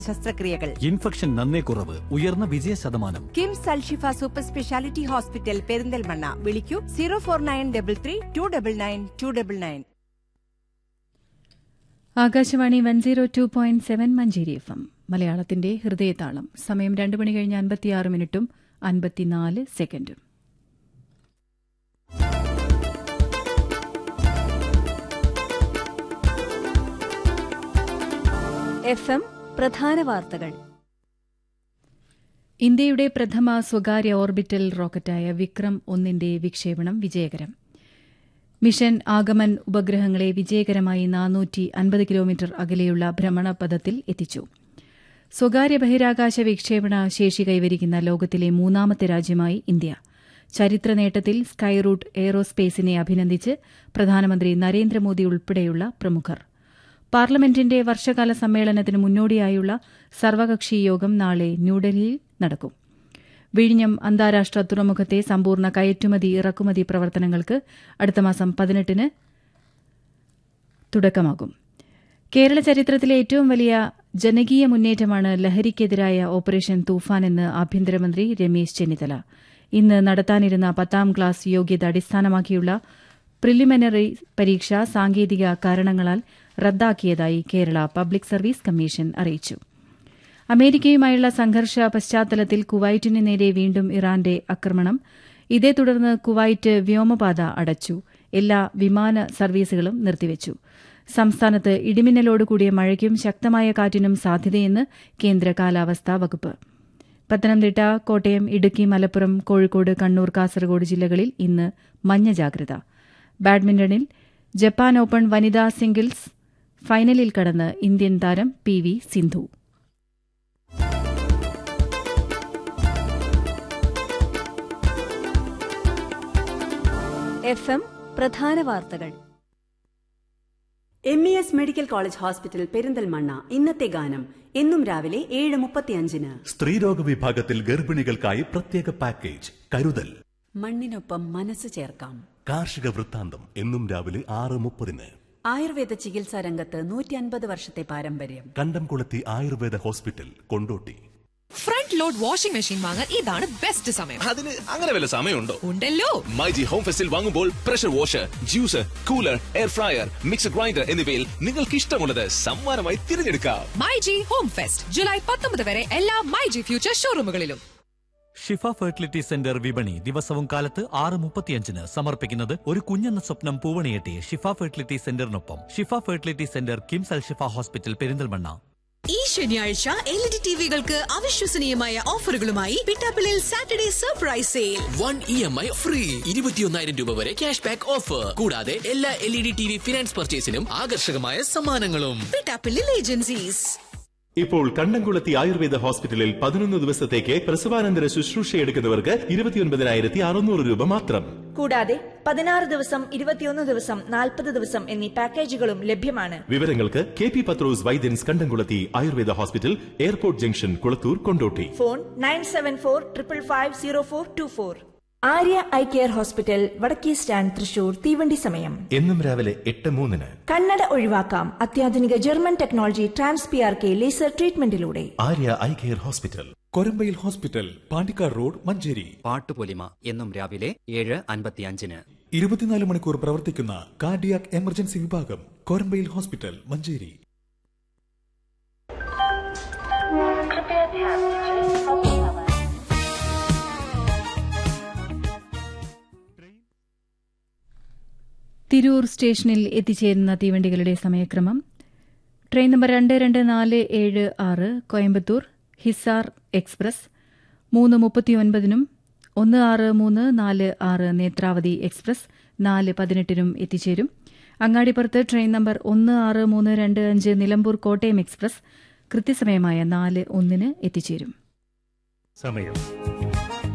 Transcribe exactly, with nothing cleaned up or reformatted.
ശസ്ത്രക്രിയകൾ. ഇൻഫെക്ഷൻ നന്നേ കുറവ്, ഉയർന്ന വിജയ ശതമാനം. KIMS Alshifa super speciality hospital Perinthalmanna. വിളിക്കൂ zero four nine double three to double nine to double nine. Akashvani one zero two point seven Manjeri F M മലയാളത്തിന്റെ ഹൃദയതാളം. സമയം രണ്ട് മണി കഴിഞ്ഞ് അൻപത്തിയാറ് മിനിറ്റും അൻപത്തിനാല് സെക്കൻഡും. എഫ് എം പ്രധാന വാർത്തകൾ. ഇന്ത്യയുടെ പ്രഥമ സ്വകാര്യ ഓർബിറ്റൽ റോക്കറ്റായ വിക്രം ഒന്നിന്റെ വിക്ഷേപണം വിജയകരം. മിഷൻ ആഗമൻ ഉപഗ്രഹങ്ങളെ വിജയകരമായി നാനൂറ്റി അൻപത് കിലോമീറ്റർ അകലെയുള്ള ഭ്രമണപഥത്തിൽ എത്തിച്ചു. സ്വകാര്യ ബഹിരാകാശ വിക്ഷേപണ ശേഷി കൈവരിക്കുന്ന ലോകത്തിലെ മൂന്നാമത്തെ രാജ്യമായി ഇന്ത്യ. ചരിത്ര നേട്ടത്തിൽ സ്കൈറൂട്ട് എയ്റോസ്പേസിനെ അഭിനന്ദിച്ച് പ്രധാനമന്ത്രി നരേന്ദ്രമോദി ഉൾപ്പെടെയുള്ള പ്രമുഖർ. പാർലമെന്റിന്റെ വർഷകാല സമ്മേളനത്തിന് മുന്നോടിയായുള്ള സർവകക്ഷി യോഗം നാളെ ന്യൂഡൽഹിയിൽ നടക്കും. വിഴിഞ്ഞം അന്താരാഷ്ട്ര തുറമുഖത്തെ സമ്പൂർണ്ണ കയറ്റുമതി ഇറക്കുമതി പ്രവർത്തനങ്ങൾക്ക് അടുത്ത മാസം പതിനെട്ടിന് തുടക്കമാകും. കേരള ചരിത്രത്തിലെ ഏറ്റവും വലിയ ജനകീയ മുന്നേറ്റമാണ് ലഹരിക്കെതിരായ ഓപ്പറേഷൻ തൂഫാൻ എന്ന് ആഭ്യന്തരമന്ത്രി രമേശ് ചെന്നിത്തല. ഇന്ന് നടത്താനിരുന്ന പത്താം ക്ലാസ് യോഗ്യത അടിസ്ഥാനമാക്കിയുള്ള പ്രിലിമിനറി പരീക്ഷ സാങ്കേതിക കാരണങ്ങളാൽ റദ്ദാക്കിയതായി കേരള പബ്ലിക് സർവീസ് കമ്മീഷൻ അറിയിച്ചു. അമേരിക്കയുമായുള്ള സംഘർഷ പശ്ചാത്തലത്തിൽ കുവൈറ്റിന് നേരെ വീണ്ടും ഇറാന്റെ ആക്രമണം. ഇതേ തുടർന്ന് കുവൈറ്റ് വ്യോമപാത അടച്ചു. എല്ലാ വിമാന സർവീസുകളും നിർത്തിവച്ചു. സംസ്ഥാനത്ത് ഇടിമിന്നലോടുകൂടിയ മഴയ്ക്കും ശക്തമായ കാറ്റിനും സാധ്യതയെന്ന് കേന്ദ്ര കാലാവസ്ഥാ വകുപ്പ്. പത്തനംതിട്ട, കോട്ടയം, ഇടുക്കി, മലപ്പുറം, കോഴിക്കോട്, കണ്ണൂർ, കാസർഗോഡ് ജില്ലകളിൽ ഇന്ന് മഞ്ഞ ജാഗ്രത. ബാഡ്മിന്റണിൽ ജപ്പാൻ ഓപ്പൺ വനിതാ സിംഗിൾസ് ഫൈനലിൽ കടന്ന് ഇന്ത്യൻ താരം P V Sindhu. F M പ്രധാന വാർത്തകൾ. M E S medical college hospital Perinthalmanna. ഇന്നത്തെ ഗാനം എന്നും രാവിലെ ഏഴ് മുപ്പത്തിയഞ്ചിന്. സ്ത്രീരോഗ വിഭാഗത്തിൽ ഗർഭിണികൾക്കായി പ്രത്യേക പാക്കേജ് കരുതൽ. മണ്ണിനൊപ്പം മനസ്സ് ചേർക്കാം. കാർഷിക വൃത്താന്തം എന്നും രാവിലെ ആറ് മുപ്പതിന്. ആയുർവേദ ചികിത്സാ രംഗത്ത് നൂറ്റി അൻപത് വർഷത്തെ പാരമ്പര്യം. കണ്ടംകുളത്തി Ayurveda hospital, Kondotty. Front load washing machine വാങ്ങാൻ ഇതാണ് ബെസ്റ്റ് സമയം. അതിന് അങ്ങനെ വല്ല സമയമുണ്ടോ? ഉണ്ടല്ലോ. മൈജി ഹോം ഫെസ്റ്റിൽ വാങ്ങുമ്പോൾ pressure washer, juicer, cooler, air fryer, mixer grinder എന്നിവയിൽ നിങ്ങൾക്ക് ഇഷ്ടമുള്ളത് സമ്മാനമായി തിരഞ്ഞെടുക്കാം. മൈജി ഹോം ഫെസ്റ്റ് ജൂലൈ പത്തൊമ്പത് വരെ എല്ലാ മൈജി ഫ്യൂച്ചർ ഷോറൂമുകളിലും. ഷിഫ ഫെർട്ടിലിറ്റി സെന്റർ വിപണി ദിവസവും കാലത്ത് ആറ് മുപ്പത്തിയഞ്ചിന് സമർപ്പിക്കുന്നത് ഒരു കുഞ്ഞെന്ന സ്വപ്നം പൂവണിയെട്ടി ഷിഫ ഫെർട്ടിലിറ്റി സെന്ററിനൊപ്പം. ഷിഫ fertility centre KIMS Alshifa hospital Perinthalmanna. ഈ ശനിയാഴ്ച എൽ ഇ ഡി ടിവികൾക്ക് അവിശ്വസനീയമായ ഓഫറുകളുമായി പിട്ടാപ്പിളിൽ Saturday surprise sale. One E M I free, ഇരുപത്തിയൊന്നായിരം രൂപ വരെ ക്യാഷ് ബാക്ക് ഓഫർ. കൂടാതെ എല്ലാ L E D T V finance പർച്ചേസിനും ആകർഷകമായ സമ്മാനങ്ങളും. പിട്ടാപ്പിളിൽ ഏജൻസീസ്. ഇപ്പോൾ കണ്ടംകുളത്തി ആയുർവേദ ഹോസ്പിറ്റലിൽ പതിനൊന്ന് ദിവസത്തേക്ക് പ്രസവാനന്തര ശുശ്രൂഷയെടുക്കുന്നവർക്ക് ഇരുപത്തിയൊൻപതിനായിരത്തി അറുന്നൂറ് രൂപ മാത്രം. കൂടാതെ പതിനാറ് ദിവസം, ഇരുപത്തിയൊന്ന് ദിവസം, നാൽപ്പത് ദിവസം എന്നീ പാക്കേജുകളും ലഭ്യമാണ്. വിവരങ്ങൾക്ക് കെ പി പത്രോസ് വൈദ്യൻസ് കണ്ടംകുളത്തി Ayurveda hospital, airport junction, Kulathur, Kondotty. Phone nine seven four triple five zero four to four. Arya eye care hospital, വടക്കേ സ്റ്റാൻഡ്, തൃശൂർ. തീവണ്ടി സമയം എന്നും രാവിലെ എട്ട് മൂന്നിന്. കണ്ണട ഒഴിവാക്കാം അത്യാധുനിക German technology trans P R K laser ട്രീറ്റ്മെന്റിലൂടെ. Arya eye care hospital, Korambayil hospital, Pandikkad road, Manjeri. Pattupolima എന്നും രാവിലെ ഏഴ് അൻപത്തിയഞ്ചിന്. ഇരുപത്തിനാല് മണിക്കൂർ പ്രവർത്തിക്കുന്ന കാർഡിയാക് എമർജൻസി വിഭാഗം, കൊരമ്പയിൽ ഹോസ്പിറ്റൽ, മഞ്ചേരി. തിരൂർ സ്റ്റേഷനിൽ എത്തിച്ചേരുന്ന തീവണ്ടികളുടെ സമയക്രമം: ട്രെയിൻ നമ്പർ രണ്ട് രണ്ട് നാല് ഏഴ് ആറ് കോയമ്പത്തൂർ ഹിസാർ എക്സ്പ്രസ് മൂന്ന് മുപ്പത്തിയൊൻപതിനും ഒന്ന് ആറ് മൂന്ന് നാല് ആറ് നേത്രാവതി എക്സ്പ്രസ് നാല് പതിനെട്ടിനും എത്തിച്ചേരും. അങ്ങാടിപ്പുറത്ത് ട്രെയിൻ നമ്പർ ഒന്ന് ആറ് മൂന്ന് രണ്ട് അഞ്ച് നിലമ്പൂർ കോട്ടയം എക്സ്പ്രസ് കൃത്യസമയമായ നാല് ഒന്നിന് എത്തിച്ചേരും. സമയം